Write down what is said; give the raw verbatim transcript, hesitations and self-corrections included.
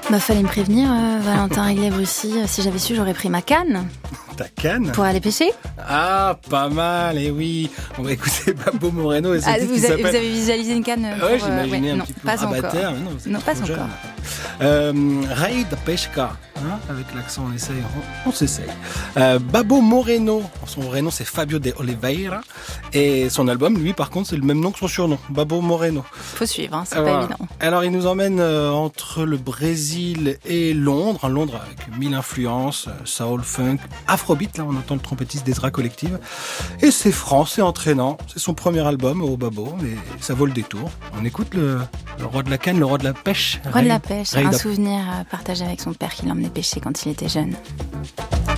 Bah, fallait me prévenir, euh, Valentin Réglé-Brussy. Si j'avais su, j'aurais pris ma canne. Ta canne? Pour aller pêcher. Ah, pas mal, et eh oui. On va écouter Babbo Moreno et ah, vous, qui avez, vous avez visualisé une canne pour, ouais, j'imaginais euh, ouais, un non, petit peu. Pas ah, encore. Bah, terre, non, non pas encore. Euh, Rei da Pesca, hein, avec l'accent, on essaye, on, on s'essaye. Euh, Babbo Moreno, son vrai nom c'est Fabio de Oliveira, et son album, lui, par contre, c'est le même nom que son surnom, Babbo Moreno. Faut suivre, hein, c'est Alors, pas évident. Alors, il nous emmène euh, entre le Brésil et Londres, hein, Londres avec mille influences, euh, soul, funk, afrobeat, là on entend le trompettiste d'Ezra Collective, et c'est franc, c'est entraînant, c'est son premier album au Babbo, mais ça vaut le détour. On écoute le, le roi de la canne, le roi de la pêche. Le roi de la pêche, Rei un da... souvenir partagé avec son père qui l'emmenait pêcher quand il était jeune.